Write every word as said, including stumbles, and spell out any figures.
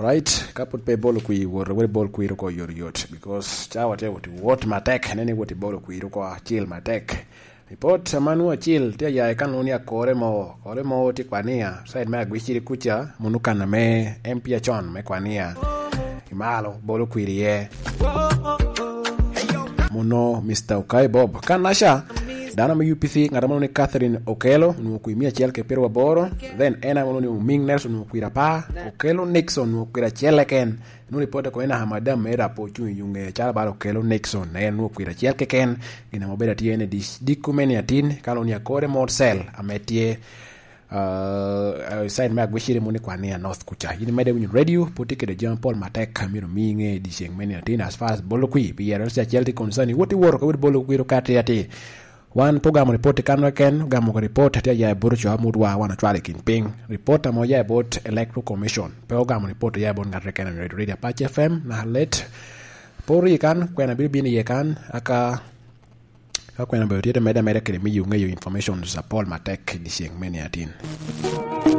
right kaput pe bolo kui wor we bol kui ko yor yot because chawa te woti wot matek nene woti bolo kui ko chill matek report manu chill te ya kanonia kore mo kore mo ti kwania side ma gwichiri kucha munukana me mpia chon me kwania imalo bolo kui ye muno Mister Ukai Bob kanasha dana ma U P C ngara mo ni Catherine Okelo no kuimia chiel ke pero boro then ena mo ni Ming Nelson no kuira pa Okelo Nixon no kuira chiel ken no report ko ena Hamada mera po chu yunge chala ba Okelo Nixon ne no kuira chiel ke ken ina mo beda tiene dis dikumeni atin kalonia kore morsel ametie uh side mag wishire mo ni kwania North kucha ini mede win radio potike de Jean Paul Matek kamiro minge di seng meni atin as far as bolokwi bi yero sia chiel ti concern woti wor ko bolokwi ro kate ati one program report kan ken gamo report atia ya burcho amudwa wana twale kingping report mo ya about electoral commission program report ya bon ngare ken radio Apache F M na let pori kan kwena bilbini ye kan aka akwena bayoti de meda meda kele mi yunga yo information sa Paul Matek di seng meni atin